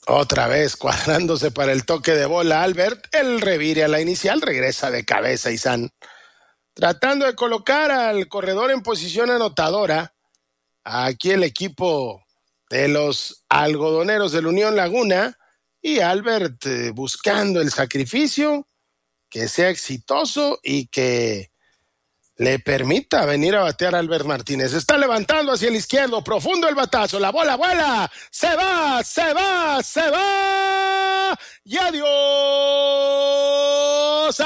Otra vez cuadrándose para el toque de bola Albert, el revire a la inicial regresa de cabeza Izan. Tratando de colocar al corredor en posición anotadora, aquí el equipo de los algodoneros de la Unión Laguna y Albert buscando el sacrificio que sea exitoso y que le permita venir a batear a Albert Martínez. Está levantando hacia el izquierdo, profundo el batazo, la bola vuela, se va, y adiós,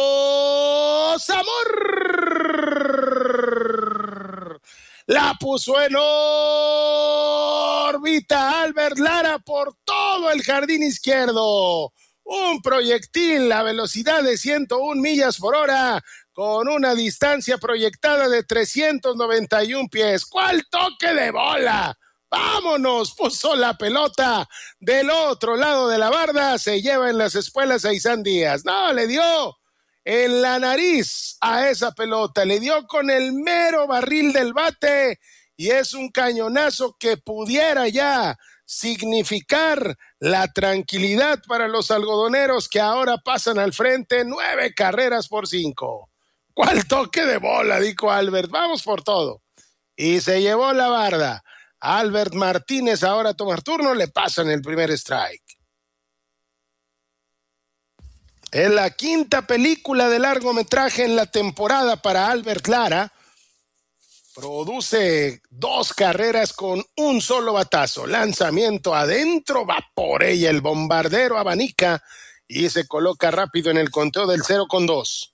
amor. La puso en órbita Albert Lara por todo el jardín izquierdo. Un proyectil a velocidad de 101 millas por hora con una distancia proyectada de 391 pies. ¿Cuál toque de bola? ¡Vámonos! Puso la pelota del otro lado de la barda, se lleva en las espuelas a Izan Díaz. No, le dio en la nariz a esa pelota, le dio con el mero barril del bate y es un cañonazo que pudiera ya significar la tranquilidad para los algodoneros que ahora pasan al frente 9 carreras por 5. ¿Cuál toque de bola? Dijo Albert, vamos por todo. Y se llevó la barda. Albert Martínez ahora a tomar turno, le pasan el primer strike. Es la quinta película de largometraje en la temporada para Albert Lara. Produce 2 carreras con un solo batazo. Lanzamiento adentro, va por ella el bombardero, abanica y se coloca rápido en el conteo del 0-2.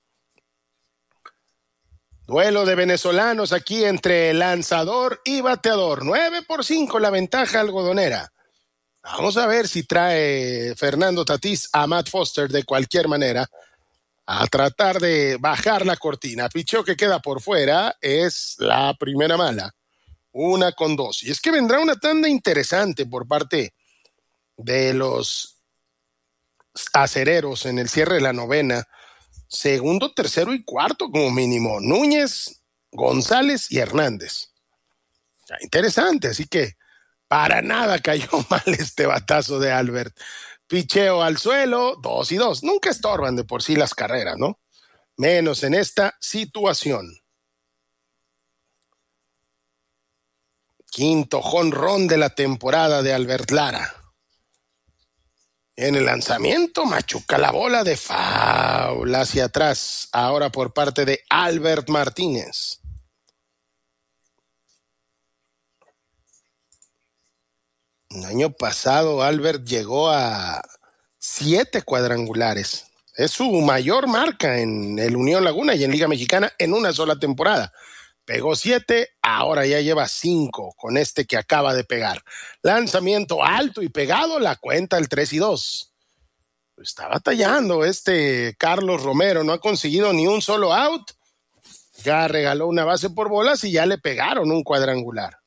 Duelo de venezolanos aquí entre lanzador y bateador. 9-5 la ventaja algodonera. Vamos a ver si trae Fernando Tatís a Matt Foster de cualquier manera a tratar de bajar la cortina. Picheo que queda por fuera, es la primera mala. 1-2. Y es que vendrá una tanda interesante por parte de los acereros en el cierre de la novena. Segundo, tercero y cuarto como mínimo. Núñez, González y Hernández. Interesante, así que para nada cayó mal este batazo de Albert. Picheo al suelo, 2-2. Nunca estorban de por sí las carreras, ¿no? Menos en esta situación. Quinto jonrón de la temporada de Albert Lara. En el lanzamiento machuca la bola de foul hacia atrás, ahora por parte de Albert Martínez. El año pasado Albert llegó a 7 cuadrangulares. Es su mayor marca en el Unión Laguna y en Liga Mexicana en una sola temporada. Pegó 7, ahora ya lleva 5 con este que acaba de pegar. Lanzamiento alto y pegado, la cuenta el 3-2. Está batallando Carlos Romero, no ha conseguido ni un solo out. Ya regaló una base por bolas y ya le pegaron un cuadrangular.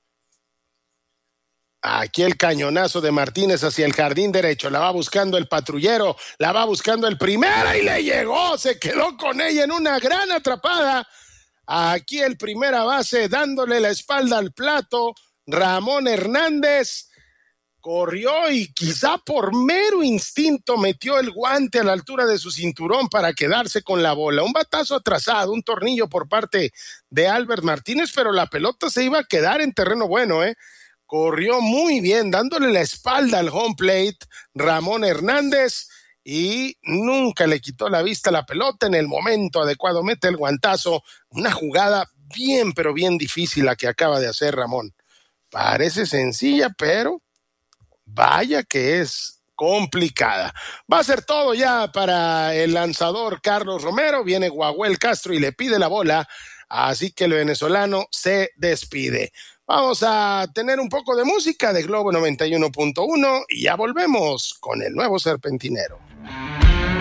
Aquí el cañonazo de Martínez hacia el jardín derecho. La va buscando el patrullero, la va buscando el primera y le llegó. Se quedó con ella en una gran atrapada. Aquí el primera base dándole la espalda al plato. Ramón Hernández corrió y quizá por mero instinto metió el guante a la altura de su cinturón para quedarse con la bola. Un batazo atrasado, un tornillo por parte de Albert Martínez, pero la pelota se iba a quedar en terreno bueno, Corrió muy bien, dándole la espalda al home plate, Ramón Hernández, y nunca le quitó la vista a la pelota. En el momento adecuado mete el guantazo. Una jugada bien, pero bien difícil la que acaba de hacer Ramón. Parece sencilla, pero vaya que es complicada. Va a ser todo ya para el lanzador Carlos Romero. Viene Guaguel Castro y le pide la bola, así que el venezolano se despide. Vamos a tener un poco de música de Globo 91.1 y ya volvemos con el nuevo Serpentinero.